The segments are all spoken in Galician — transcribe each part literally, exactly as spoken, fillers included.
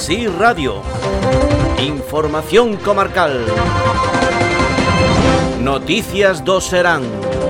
Sí Radio. Información comarcal. Noticias do Serán.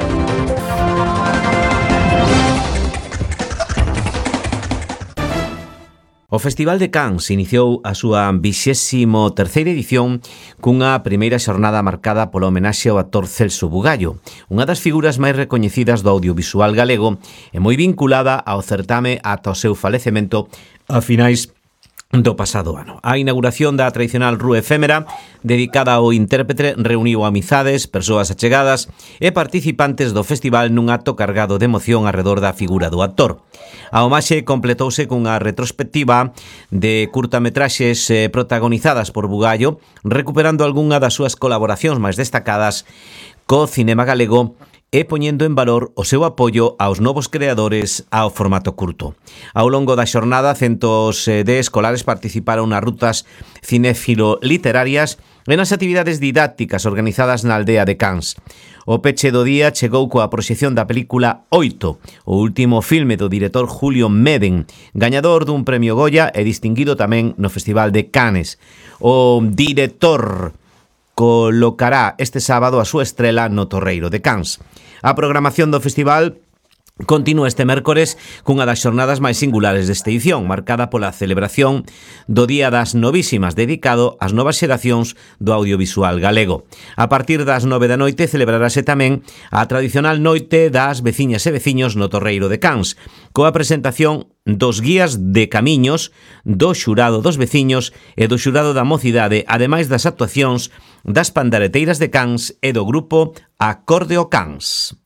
O Festival de Cans iniciou a súa vixésimo terceira edición cunha primeira xornada marcada pola homenaxe ao actor Celso Bugallo, unha das figuras máis recoñecidas do audiovisual galego e moi vinculada ao certame ata o seu falecemento a finais do pasado ano. A inauguración da tradicional rúa efémera dedicada ao intérprete reuniu amizades, persoas achegadas e participantes do festival nun acto cargado de emoción arredor da figura do actor. A homaxe completouse cunha retrospectiva de curtametraxes protagonizadas por Bugallo, recuperando algunha das súas colaboracións máis destacadas co cinema galego e poñendo en valor o seu apoio aos novos creadores ao formato curto. Ao longo da xornada, centos de escolares participaron nas rutas cinéfilo-literarias e nas actividades didácticas organizadas na aldea de Cans. O peche do día chegou coa proxección da película Oito, o último filme do director Julio Meden, gañador dun premio Goya e distinguido tamén no Festival de Cannes. O director colocará este sábado a súa estrela no Torreiro de Cans. A programación do festival continúa este mércores cunha das xornadas máis singulares desta edición, marcada pola celebración do Día das Novísimas, dedicado ás novas xeracións do audiovisual galego. A partir das nove da noite celebrarase tamén a tradicional noite das veciñas e veciños no Torreiro de Cans, coa presentación dos guías de camiños, do xurado dos veciños e do xurado da mocidade, ademais das actuacións das pandareteiras de Cans e do grupo Acordeo Cans.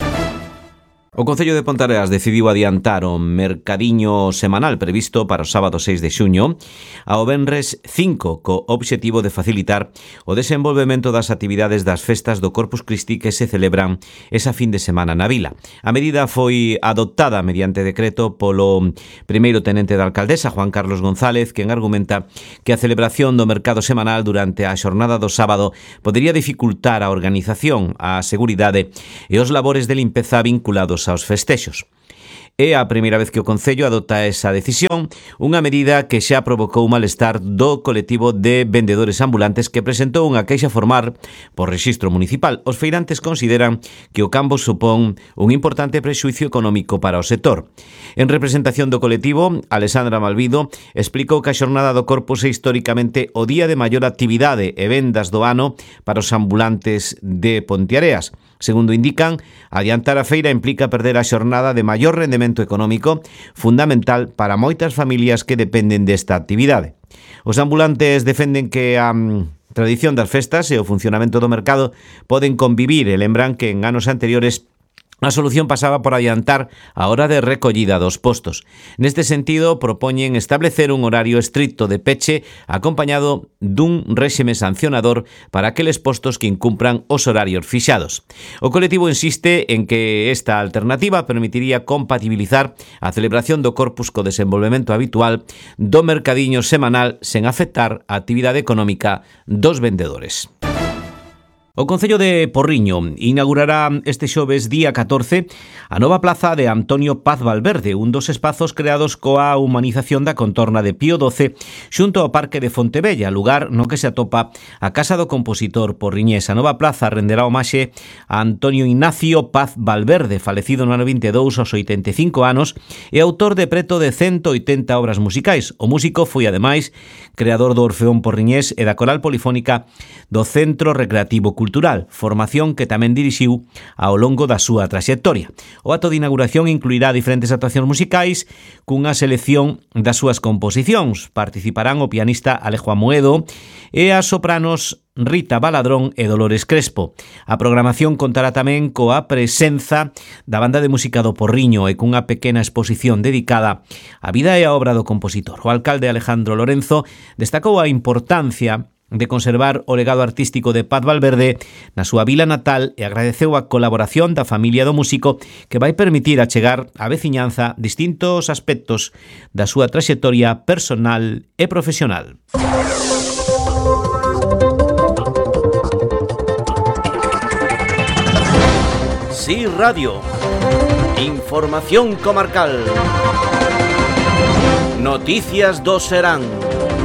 O Concello de Ponteareas decidiu adiantar o mercadiño semanal previsto para o sábado seis de xuño ao venres cinco, co obxectivo de facilitar o desenvolvemento das actividades das festas do Corpus Christi que se celebran esa fin de semana na vila. A medida foi adoptada mediante decreto polo primeiro tenente da alcaldesa, Juan Carlos González, quen argumenta que a celebración do mercado semanal durante a xornada do sábado podería dificultar a organización, a seguridade e os labores de limpeza vinculados aos festexos. É a primeira vez que o Concello adopta esa decisión, unha medida que xa provocou malestar do colectivo de vendedores ambulantes que presentou unha queixa formal por rexistro municipal. Os feirantes consideran que o cambo supón un importante prexuicio económico para o sector. En representación do colectivo, Alexandra Malvido explicou que a xornada do Corpus é históricamente o día de maior actividade e vendas do ano para os ambulantes de Ponteareas. Segundo indican, adiantar a feira implica perder a xornada de maior rendemento económico, fundamental para moitas familias que dependen desta actividade. Os ambulantes defenden que a um, tradición das festas e o funcionamento do mercado poden convivir e lembran que en anos anteriores a solución pasaba por adiantar a hora de recollida dos postos. Neste sentido, propoñen establecer un horario estricto de peche acompañado dun réxime sancionador para aqueles postos que incumpran os horarios fixados. O colectivo insiste en que esta alternativa permitiría compatibilizar a celebración do Corpus co desenvolvemento habitual do mercadiño semanal sen afectar a actividade económica dos vendedores. O Concello de Porriño inaugurará este xoves día catorce a nova plaza de Antonio Paz Valverde, un dos espazos creados coa humanización da contorna de Pío doce xunto ao Parque de Fontebella, lugar no que se atopa a casa do compositor porriñés. A nova plaza renderá homaxe a Antonio Ignacio Paz Valverde, falecido no ano vinte e dous aos oitenta e cinco anos e autor de preto de ciento oitenta obras musicais. O músico foi, ademais, creador do Orfeón Porriñés e da Coral Polifónica do Centro Recreativo Cultural, formación que tamén dirixiu ao longo da súa traxectoria. O acto de inauguración incluirá diferentes actuacións musicais cunha selección das súas composicións. Participarán o pianista Alejo Amoedo e as sopranos Rita Baladrón e Dolores Crespo. A programación contará tamén coa presenza da banda de música do Porriño e cunha pequena exposición dedicada á vida e á obra do compositor. O alcalde Alejandro Lorenzo destacou a importancia de conservar o legado artístico de Paz Valverde na súa vila natal e agradeceu a colaboración da familia do músico que vai permitir achegar á veciñanza distintos aspectos da súa traxectoria personal e profesional. Sí Radio. Información comarcal. Noticias do Serán.